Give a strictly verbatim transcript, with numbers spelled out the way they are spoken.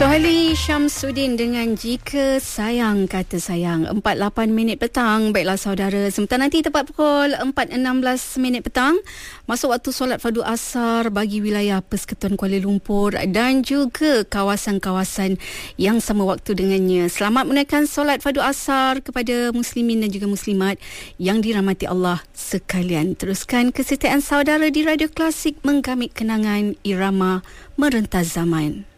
Sohali Syamsuddin dengan Jika Sayang Kata Sayang. Empat lapan minit petang. Baiklah saudara, sebentar nanti tepat pukul empat enam belas minit petang masuk waktu solat fardu asar bagi wilayah Persekutuan Kuala Lumpur dan juga kawasan-kawasan yang sama waktu dengannya. Selamat menunaikan solat fardu asar kepada muslimin dan juga muslimat yang dirahmati Allah sekalian. Teruskan kesetiaan saudara di Radio Klasik menggamit kenangan irama merentas zaman.